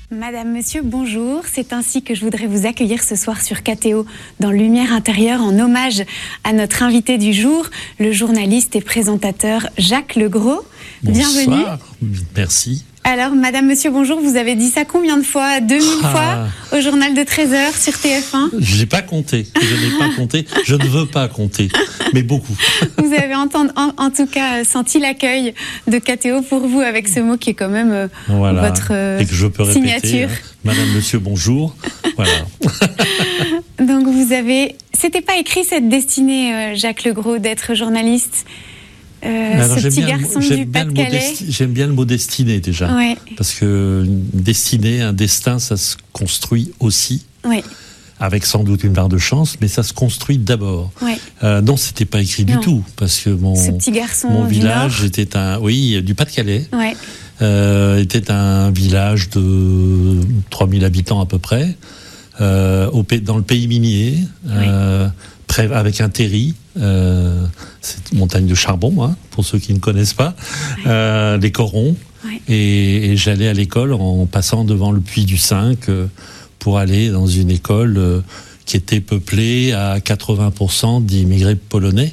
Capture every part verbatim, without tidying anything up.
Madame, monsieur, bonjour. C'est ainsi que je voudrais vous accueillir ce soir sur K T O dans Lumière Intérieure en hommage à notre invité du jour, le journaliste et présentateur Jacques Legros. Bonsoir. Bienvenue. Merci. Alors, madame, monsieur, bonjour, vous avez dit ça combien de fois? deux mille Ah. fois au journal de treize heures sur T F un? Je n'ai pas compté. Je n'ai pas compté. Je ne veux pas compter, mais beaucoup. Vous avez entendu, en, en tout cas senti l'accueil de K T O pour vous avec ce mot qui est quand même euh, Voilà. votre euh, Et que je peux répéter. signature. Hein. Madame, monsieur, bonjour. Voilà. Donc vous avez... C'était pas écrit cette destinée, euh, Jacques Legros, d'être journaliste. Euh, Alors, ce j'aime petit bien, garçon j'aime du bien le mot Pas-de-Calais. desti- J'aime bien le mot destinée déjà. Ouais. Parce que une destinée, un destin, ça se construit aussi. Oui, Avec sans doute une part de chance, mais ça se construit d'abord. oui. Euh, non, c'était pas écrit Non. du tout, parce que mon, Ce petit garçon mon du village Nord. était un, oui, du Pas-de-Calais. Ouais. Euh, était un village de trois mille habitants à peu près, euh, au, pays- dans le pays minier, euh, près, avec un terri, euh, c'est une montagne de charbon, hein, pour ceux qui ne connaissent pas, euh, les corons. Ouais. Et, et j'allais à l'école en passant devant le puits du Cinq euh, pour aller dans une école euh, qui était peuplée à quatre-vingts pour cent d'immigrés polonais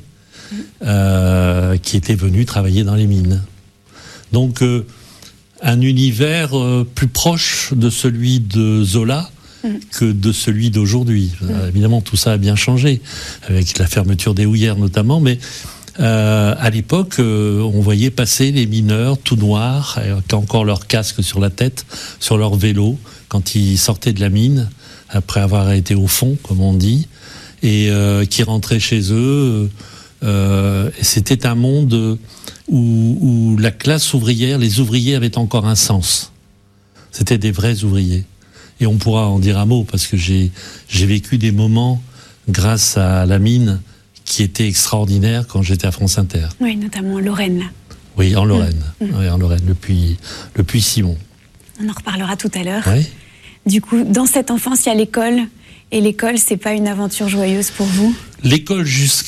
euh, qui étaient venus travailler dans les mines. Donc, euh, un univers euh, plus proche de celui de Zola que de celui d'aujourd'hui. Euh, évidemment, tout ça a bien changé, avec la fermeture des houillères notamment, mais euh, à l'époque, euh, on voyait passer les mineurs tout noirs, euh, qui ont encore leur casque sur la tête, sur leur vélo, quand ils sortaient de la mine, après avoir été au fond, comme on dit, et euh, qui rentraient chez eux. Euh, et c'était un monde où, où la classe ouvrière, les ouvriers avaient encore un sens. C'était des vrais ouvriers. Et on pourra en dire un mot, parce que j'ai, j'ai vécu des moments, grâce à la mine, qui étaient extraordinaires quand j'étais à France Inter. Oui, notamment en Lorraine. Là. Oui, en Lorraine. Mmh. Oui, en Lorraine, le puits, le puits Simon. On en reparlera tout à l'heure. Oui. Du coup, dans cette enfance, il y a l'école. Et l'école, c'est pas une aventure joyeuse pour vous? L'école jusqu'à